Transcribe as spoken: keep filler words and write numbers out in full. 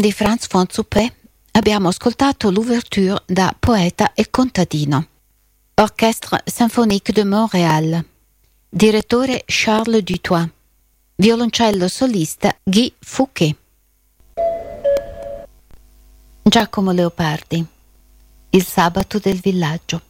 di Franz von Suppé abbiamo ascoltato l'ouverture da Poeta e contadino. Orchestre Symphonique de Montréal. Direttore Charles Dutoit. Violoncello solista Guy Fouquet. Giacomo Leopardi. Il sabato del villaggio.